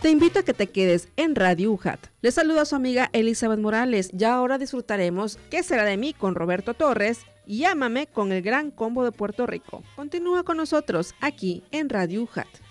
Te invito a que te quedes en Radio UJAT. Les saluda a su amiga Elizabeth Morales. Ya ahora disfrutaremos ¿Qué será de mí? Con Roberto Torres y Ámame con el Gran Combo de Puerto Rico. Continúa con nosotros aquí en Radio UJAT.